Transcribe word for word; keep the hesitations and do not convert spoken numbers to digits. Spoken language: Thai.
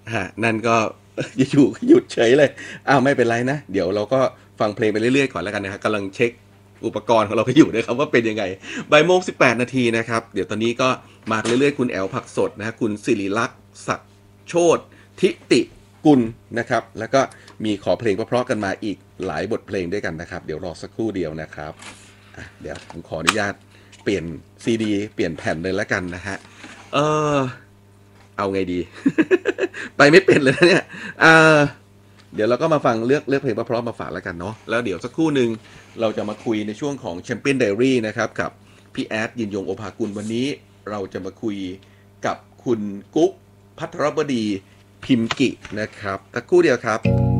ฮะนั่นก็ อยู่ๆหยุดเฉยเลยอ้าวไม่เป็นไรนะเดี๋ยวเราก็ฟังเพลงไปเรื่อยๆก่อนแล้วกันนะครับกำลังเช็คอุปกรณ์ของเราก็อยู่นะครับว่าเป็นยังไงบ่ายโมงสิบแปดนาทีนะครับเดี๋ยวตอนนี้ก็มาเรื่อยๆคุณแอลผักสดนะฮะคุณสิริลักษณ์ศักดิ์โชติทิติกุลนะครับแล้วก็มีขอเพลงเพราะๆกันมาอีกหลายบทเพลงด้วยกันนะครับเดี๋ยวรอสักครู่เดียวนะครับอ่ะเดี๋ยวผมขออนุญาตเปลี่ยนซีดีเปลี่ยนแผ่นเลยแล้วกันนะฮะเออ เอาไงดี ไปไม่เป็นเลยนะเนี่ยอ่าเดี๋ยวเราก็มาฟังเลือกเลือกเพลงเพราะๆมาฝากแล้วกันเนาะแล้วเดี๋ยวสักครู่หนึ่งเราจะมาคุยในช่วงของ Champion Diary นะครับกับพี่แอดยินยงโอภากุลวันนี้เราจะมาคุยกับคุณกุ๊กภัทรบดีพิมกินะครับสักครู่เดียวครับ